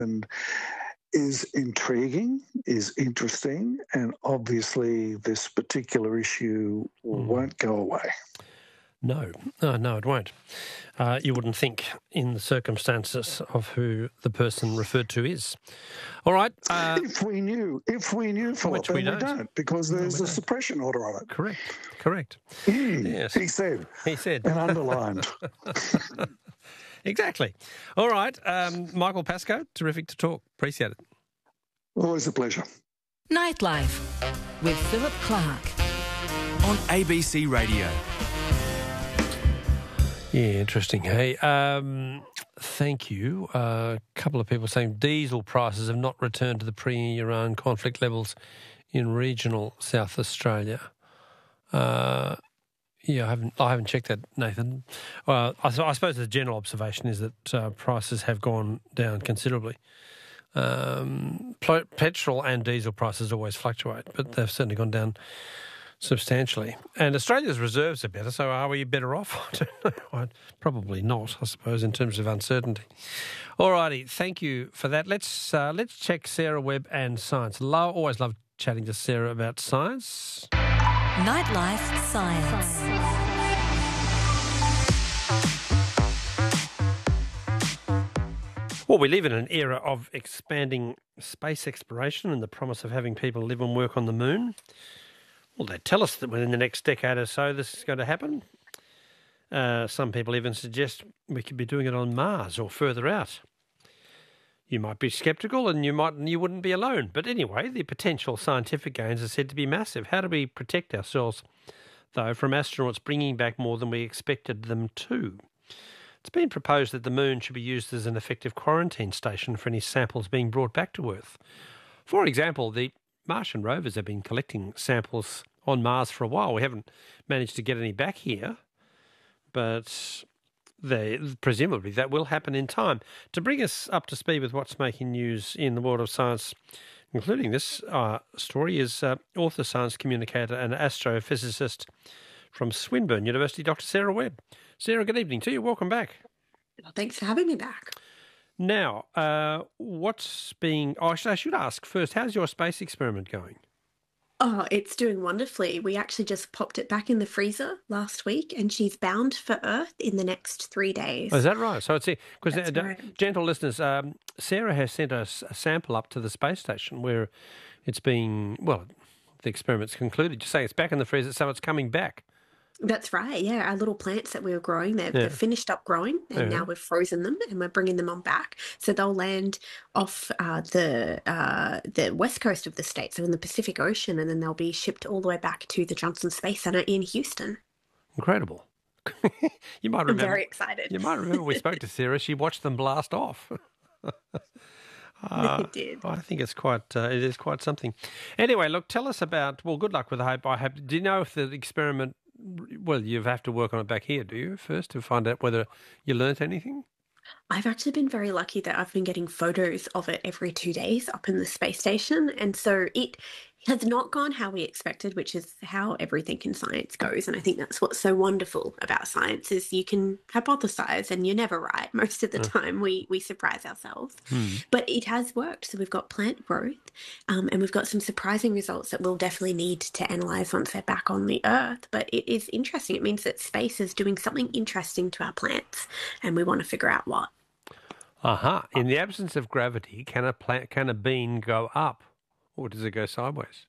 and is intriguing, is interesting, and obviously this particular issue won't go away. No, it won't. You wouldn't think in the circumstances of who the person referred to is. All right. If we knew, Philip, which we don't, because there's a suppression order on it. Correct. Yes. He said. And underlined. Exactly. All right. Michael Pascoe, terrific to talk. Appreciate it. Always a pleasure. Nightlife with Philip Clark on ABC Radio. Yeah, interesting. Hey, thank you. A couple of people saying diesel prices have not returned to the pre-Iran conflict levels in regional South Australia. Yeah, I haven't checked that, Nathan. I suppose the general observation is that prices have gone down considerably. Petrol and diesel prices always fluctuate, but they've certainly gone down substantially. And Australia's reserves are better, so are we better off? I don't know. Probably not, I suppose, in terms of uncertainty. All righty, thank you for that. Let's check Sarah Webb and science. Always love chatting to Sarah about science. Nightlife Science. Well, we live in an era of expanding space exploration and the promise of having people live and work on the moon. Well, they tell us that within the next decade or so this is going to happen. Some people even suggest we could be doing it on Mars or further out. You might be sceptical and you wouldn't be alone. But anyway, the potential scientific gains are said to be massive. How do we protect ourselves, though, from astronauts bringing back more than we expected them to? It's been proposed that the moon should be used as an effective quarantine station for any samples being brought back to Earth. For example, the Martian rovers have been collecting samples on Mars for a while. We haven't managed to get any back here, but presumably that will happen in time. To bring us up to speed with what's making news in the world of science, including this story, is author, science communicator and astrophysicist from Swinburne University, Dr. Sarah Webb. Sarah, good evening to you. Welcome back. Well, thanks for having me back. Now, I should ask first, how's your space experiment going? Oh, it's doing wonderfully. We actually just popped it back in the freezer last week, and she's bound for Earth in the next 3 days. Oh, is that right? So it's because right. Gentle listeners, Sarah has sent us a sample up to the space station where it's being, well, the experiment's concluded. You say it's back in the freezer, so it's coming back. That's right, yeah. Our little plants that we were growing, they're finished up growing, and now we've frozen them and we're bringing them on back. So they'll land off the west coast of the state, so in the Pacific Ocean, and then they'll be shipped all the way back to the Johnson Space Center in Houston. Incredible. You might remember. I'm very excited. You might remember we spoke to Sarah. She watched them blast off. It did. I think it is quite something. Anyway, look, tell us about, well, good luck with the hope. Do you know if the experiment, well, you have to work on it back here, do you, first, to find out whether you learnt anything? I've actually been very lucky that I've been getting photos of it every 2 days up in the space station. And so it has not gone how we expected, which is how everything in science goes. And I think that's what's so wonderful about science is you can hypothesize and you're never right. Most of the time we surprise ourselves. But it has worked. So we've got plant growth and we've got some surprising results that we'll definitely need to analyze once they're back on the Earth. But it is interesting. It means that space is doing something interesting to our plants and we want to figure out what. In the absence of gravity, can a bean go up? Or does it go sideways?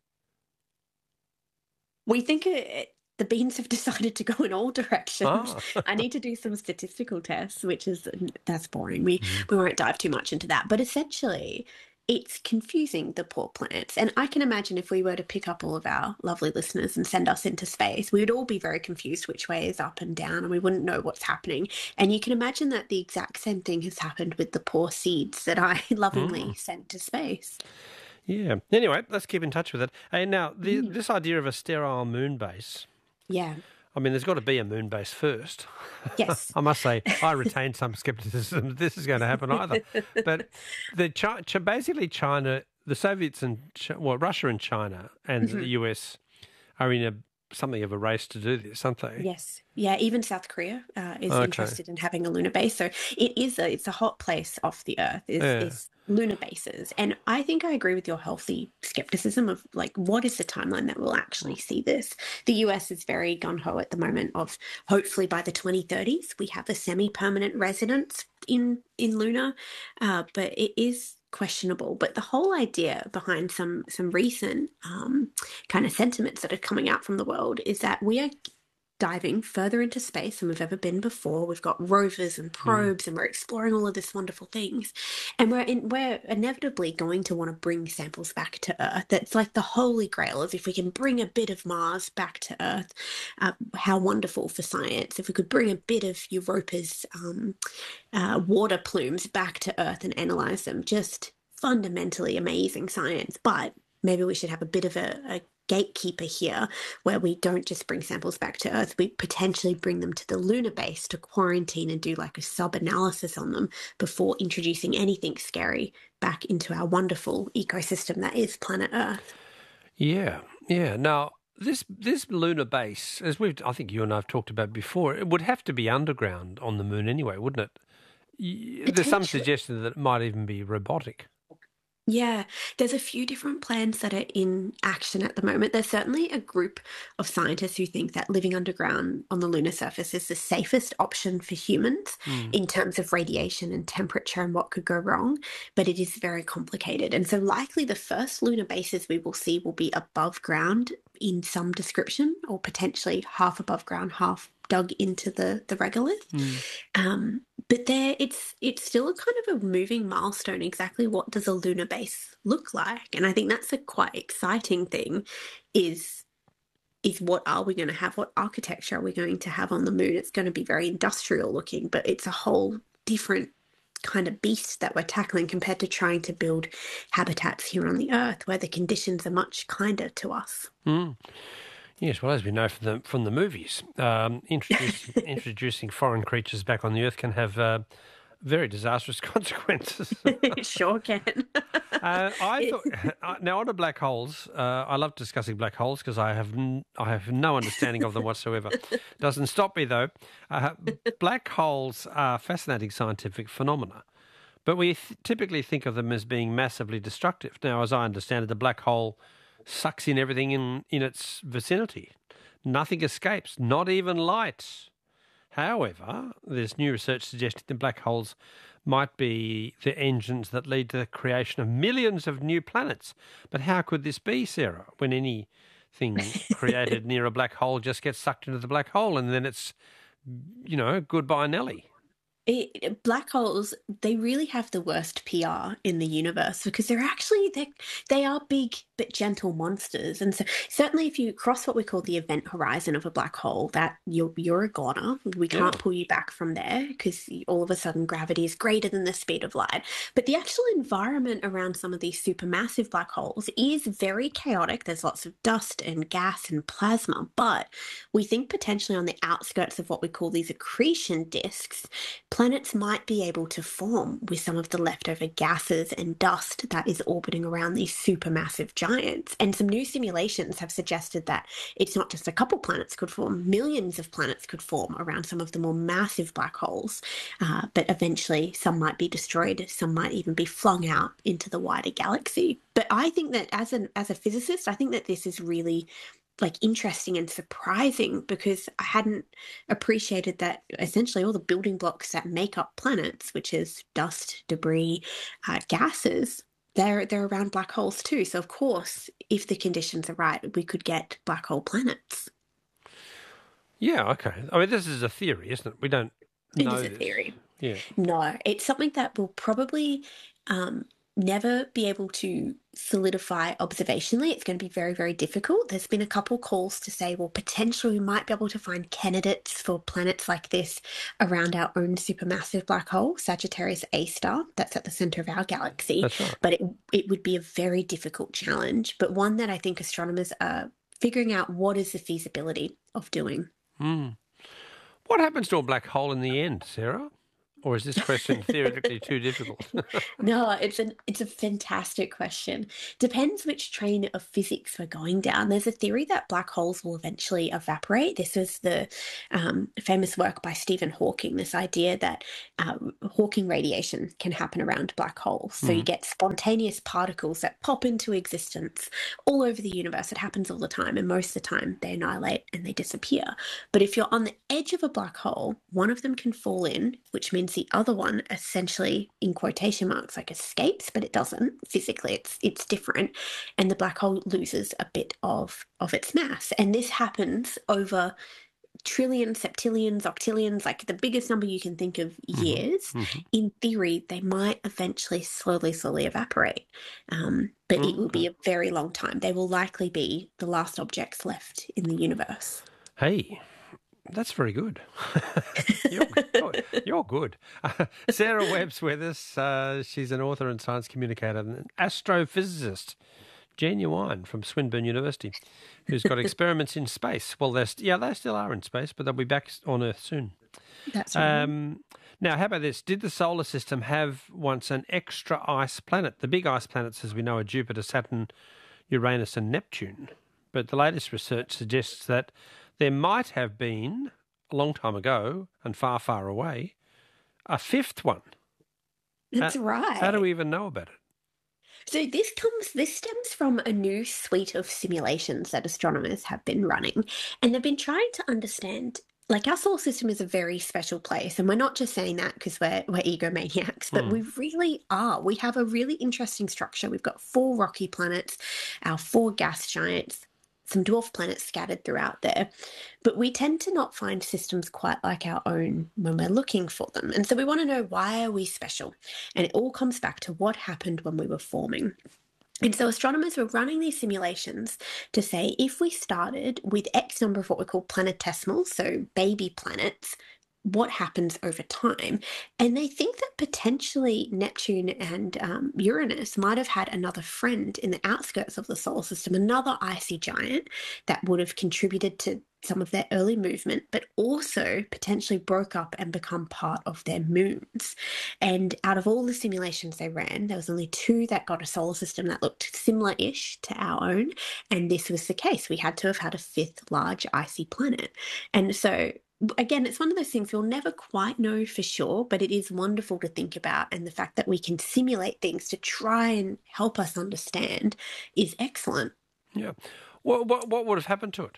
We think the beans have decided to go in all directions. I need to do some statistical tests, that's boring. We won't dive too much into that. But essentially, it's confusing the poor plants. And I can imagine if we were to pick up all of our lovely listeners and send us into space, we would all be very confused which way is up and down, and we wouldn't know what's happening. And you can imagine that the exact same thing has happened with the poor seeds that I lovingly sent to space. Yeah. Anyway, let's keep in touch with it. Hey, now, this idea of a sterile moon base. Yeah. I mean, there's got to be a moon base first. Yes. I must say, I retain some scepticism that this is going to happen either. But basically China, the Soviets and, Russia and China and the US are in something of a race to do this, aren't they? Yes. Yeah, even South Korea is interested in having a lunar base. So it's a hot place off the Earth, is lunar bases. And I think I agree with your healthy skepticism of like, what is the timeline that we'll actually see this? The US is very gung-ho at the moment of hopefully by the 2030s, we have a semi-permanent residence in lunar, but it is questionable. But the whole idea behind some recent kind of sentiments that are coming out from the world is that we are diving further into space than we've ever been before. We've got rovers and probes, and we're exploring all of this wonderful things, and we're inevitably going to want to bring samples back to Earth. That's like the holy grail. Is if we can bring a bit of Mars back to Earth, how wonderful for science. If we could bring a bit of Europa's water plumes back to Earth and analyze them, just fundamentally amazing science. But maybe we should have a bit of a gatekeeper here where we don't just bring samples back to Earth, we potentially bring them to the lunar base to quarantine and do like a sub-analysis on them before introducing anything scary back into our wonderful ecosystem that is planet Earth. Yeah. Now, this lunar base, as I think you and I have talked about before, it would have to be underground on the moon anyway, wouldn't it? There's some suggestion that it might even be robotic. Yeah, there's a few different plans that are in action at the moment. There's certainly a group of scientists who think that living underground on the lunar surface is the safest option for humans in terms of radiation and temperature and what could go wrong, but it is very complicated. And so likely the first lunar bases we will see will be above ground in some description, or potentially half above ground, half dug into the regolith. But it's still a kind of a moving milestone. Exactly what does a lunar base look like? And I think that's a quite exciting thing is what are we going to have? What architecture are we going to have on the moon? It's going to be very industrial looking, but it's a whole different kind of beast that we're tackling compared to trying to build habitats here on the Earth where the conditions are much kinder to us. Yes, well, as we know from the movies, introducing foreign creatures back on the Earth can have very disastrous consequences. It sure can. I thought now on to black holes. I love discussing black holes because I have no understanding of them whatsoever. Doesn't stop me though. Black holes are fascinating scientific phenomena, but we typically think of them as being massively destructive. Now, as I understand it, the black hole sucks in everything in its vicinity. Nothing escapes, not even light. However, there's new research suggesting that black holes might be the engines that lead to the creation of millions of new planets. But how could this be, Sarah, when anything created near a black hole just gets sucked into the black hole and then it's, goodbye Nelly? Black holes, they really have the worst PR in the universe because they are big but gentle monsters. And so certainly if you cross what we call the event horizon of a black hole, that you're a goner. We can't pull you back from there because all of a sudden gravity is greater than the speed of light. But the actual environment around some of these supermassive black holes is very chaotic. There's lots of dust and gas and plasma, but we think potentially on the outskirts of what we call these accretion disks, planets might be able to form with some of the leftover gases and dust that is orbiting around these supermassive giants. And some new simulations have suggested that it's not just a couple planets could form, millions of planets could form around some of the more massive black holes. But eventually some might be destroyed, some might even be flung out into the wider galaxy. But I think that as a physicist, I think that this is really interesting and surprising because I hadn't appreciated that essentially all the building blocks that make up planets, which is dust, debris, gases, they're around black holes too. So of course, if the conditions are right, we could get black hole planets. Yeah, okay. I mean, this is a theory, isn't it? We don't know. It is a theory. Yeah. No, it's something that will probably never be able to solidify observationally. It's going to be very, very difficult. There's been a couple calls to say, well, potentially we might be able to find candidates for planets like this around our own supermassive black hole, Sagittarius A star, that's at the center of our galaxy. That's right. But it would be a very difficult challenge, but one that I think astronomers are figuring out what is the feasibility of doing. What happens to a black hole in the end, Sarah? Or is this question theoretically too difficult? No, it's a fantastic question. Depends which train of physics we're going down. There's a theory that black holes will eventually evaporate. This is the famous work by Stephen Hawking, this idea that Hawking radiation can happen around black holes. So you get spontaneous particles that pop into existence all over the universe. It happens all the time, and most of the time they annihilate and they disappear. But if you're on the edge of a black hole, one of them can fall in, which means the other one essentially, in quotation marks, like escapes, but it doesn't. Physically, it's different, and the black hole loses a bit of its mass. And this happens over trillions, septillions, octillions, like the biggest number you can think of years. In theory, they might eventually slowly evaporate. But it will be a very long time. They will likely be the last objects left in the universe. Hey, that's very good. You're good. Sarah Webb's with us. She's an author and science communicator, an astrophysicist, genuine, from Swinburne University, who's got experiments in space. Well, they still are in space, but they'll be back on Earth soon. That's right. Now, how about this? Did the solar system have once an extra ice planet? The big ice planets, as we know, are Jupiter, Saturn, Uranus and Neptune. But the latest research suggests that there might have been, a long time ago and far, far away, a fifth one. That's right. How do we even know about it? So this stems from a new suite of simulations that astronomers have been running, and they've been trying to understand, like, our solar system is a very special place, and we're not just saying that because we're egomaniacs, but we really are. We have a really interesting structure. We've got 4 rocky planets, our 4 gas giants, some dwarf planets scattered throughout there, but we tend to not find systems quite like our own when we're looking for them. And so we want to know, why are we special? And it all comes back to what happened when we were forming. And so astronomers were running these simulations to say, if we started with X number of what we call planetesimals, so baby planets, what happens over time? And they think that potentially Neptune and Uranus might have had another friend in the outskirts of the solar system, another icy giant that would have contributed to some of their early movement, but also potentially broke up and become part of their moons. And out of all the simulations they ran, there was only 2 that got a solar system that looked similar-ish to our own. And this was the case. We had to have had a 5th large icy planet. And so again, it's one of those things we'll never quite know for sure, but it is wonderful to think about. And the fact that we can simulate things to try and help us understand is excellent. Yeah. What would have happened to it?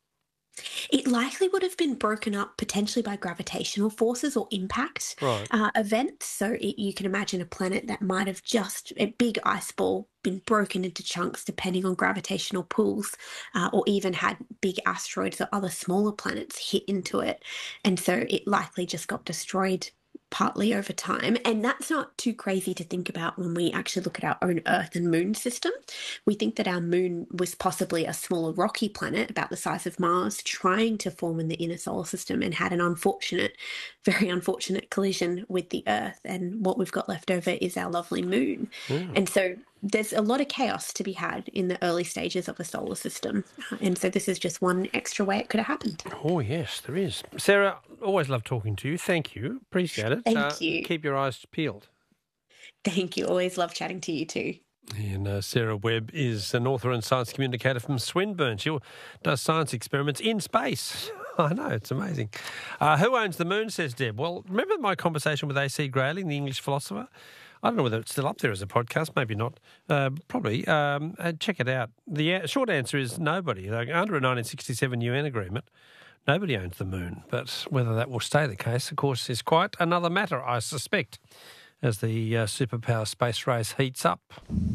It likely would have been broken up potentially by gravitational forces or impact events. So you can imagine a planet that might have just, a big ice ball, been broken into chunks depending on gravitational pulls, or even had big asteroids or other smaller planets hit into it. And so it likely just got destroyed partly over time. And that's not too crazy to think about when we actually look at our own Earth and Moon system. We think that our Moon was possibly a smaller rocky planet about the size of Mars trying to form in the inner solar system, and had an very unfortunate collision with the Earth. And what we've got left over is our lovely Moon. And so there's a lot of chaos to be had in the early stages of a solar system. And so this is just one extra way it could have happened. Oh, yes, there is. Sarah, always love talking to you. Thank you. Appreciate it. Thank you. Keep your eyes peeled. Thank you. Always love chatting to you too. And Sarah Webb is an author and science communicator from Swinburne. She does science experiments in space. I know, it's amazing. Who owns the moon, says Deb? Well, remember my conversation with A.C. Grayling, the English philosopher? I don't know whether it's still up there as a podcast, maybe not. Probably. Check it out. The short answer is nobody. Like, under a 1967 UN agreement, nobody owns the moon. But whether that will stay the case, of course, is quite another matter, I suspect, as the superpower space race heats up.